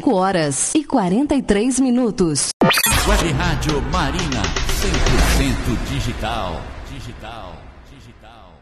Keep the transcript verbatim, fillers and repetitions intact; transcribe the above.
cinco horas e quarenta e três minutos. Web Rádio Marina, cem por cento digital. Digital, digital.